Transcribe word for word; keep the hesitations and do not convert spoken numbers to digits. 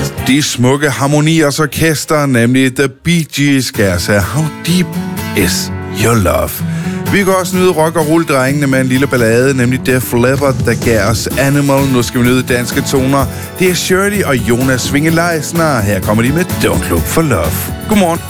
De smukke harmoniers orkester, nemlig The Bee Gees, skal jeg sige, How Deep Is Your Love. Vi kan også nyde rock- og rull-drengene med en lille ballade, nemlig Def Leppard, der gav os Animal. Nu skal vi nyde danske toner. Det er Shirley og Jonas Vinge Leisner. Her kommer de med Don't Look for Love. Godmorgen.